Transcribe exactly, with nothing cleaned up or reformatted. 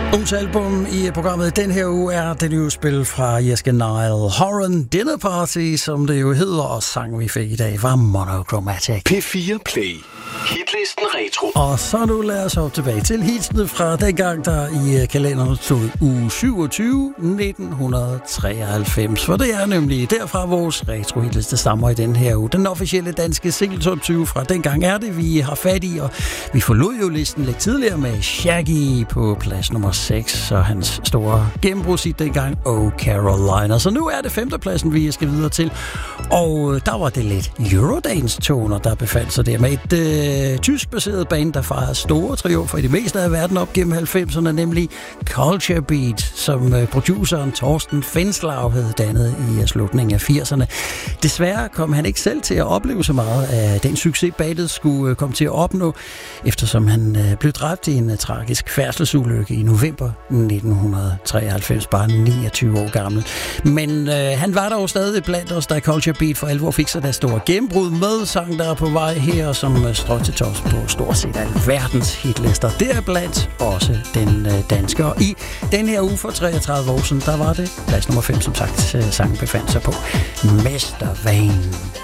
Ugens album i programmet den her uge er det nye spil fra Jeske Nile Horan, Dinner Party, som det jo hedder, og sangen vi fik i dag var Monochromatic. P fire Play. Hitlisten Retro. Og så nu lad os hoppe tilbage til hitsene fra dengang, der i kalenderen stod uge syvogtyve nitten treoghalvfems. For det er nemlig derfra vores retro-hitliste stammer i den her uge. Den officielle danske single top tyve fra dengang er det, vi har fat i, og vi forlod jo listen lidt tidligere med Shaggy på plads nummer seks, og hans store gennembrudshit dengang, Oh Carolina. Så nu er det femtepladsen, vi skal videre til, og der var det lidt Eurodance-toner, der befandt sig der med et øh, tysk-baseret band, der fejrede store triumfer i det meste af verden op gennem halvfemserne, nemlig Culture Beat, som øh, produceren Torsten Fenslav havde dannet i slutningen af firserne. Desværre kom han ikke selv til at opleve så meget af den succes, bandet skulle øh, komme til at opnå, eftersom han øh, blev dræbt i en øh, tragisk færdselsulykke i november nitten treoghalvfems, bare niogtyve år gammel. Men øh, han var dog stadig blandt os, da Culture Beat for alvor fik sig deres store gennembrud med sang, der er på vej her, som øh, strøg til tops på stort set alle verdens hitlister. Deriblandt også den øh, danske. Og i den her uge for treogtredive år siden, der var det plads nummer fem, som sagt, sangen befandt sig på. Mister Vane.